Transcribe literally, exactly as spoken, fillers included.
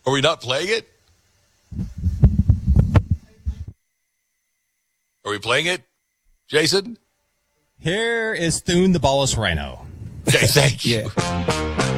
Are we not playing it? Are we playing it, Jason? Here is Thune the Ballas Rhino. Okay, thank you. Yeah.